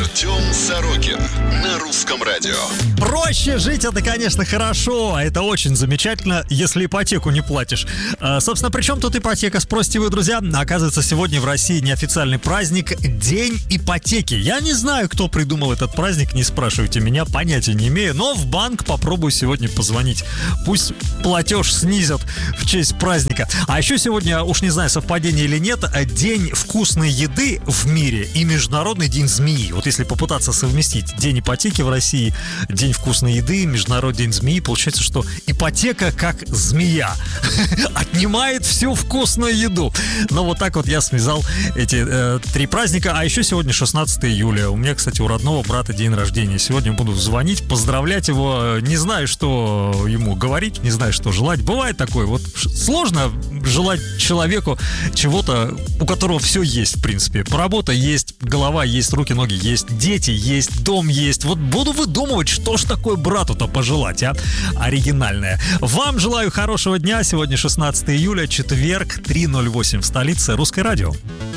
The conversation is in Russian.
Артем Сорокин на Русском радио. Проще жить — это, конечно, хорошо. Это очень замечательно, если ипотеку не платишь. Собственно, при чем тут ипотека, спросите вы, друзья? Оказывается, сегодня в России неофициальный праздник — День ипотеки. Я не знаю, кто придумал этот праздник, не спрашивайте меня, понятия не имею. Но в банк попробую сегодня позвонить. Пусть платеж снизят в честь праздника. А еще сегодня, уж не знаю, совпадение или нет, День вкусной еды в мире и Международный день змеи. Вот если попытаться совместить День ипотеки в России, День вкусной еды, Международный день змеи, получается, что ипотека как змея отнимает всю вкусную еду. Но вот так вот я связал эти три праздника. А еще сегодня 16 июля. У меня, кстати, у родного брата день рождения. Сегодня буду звонить, поздравлять его. Не знаю, что ему говорить, не знаю, что желать. Бывает такое. Вот сложно желать человеку чего-то, у которого все есть, в принципе. Работа есть, голова есть, руки, ноги есть, дети есть, дом есть. Вот буду выдумывать, что ж такое брату-то пожелать, а? Оригинальное. Вам желаю хорошего дня. Сегодня 16 июля, четверг, 3:08 в столице. Русское радио.